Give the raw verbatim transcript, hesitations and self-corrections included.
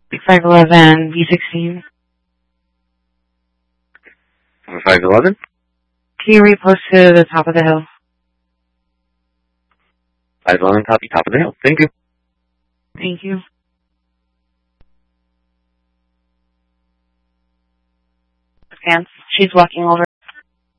five eleven, B sixteen. five eleven? Can you repost to the top of the hill? five eleven, copy, top of the hill. Thank you. Thank you. She's walking over.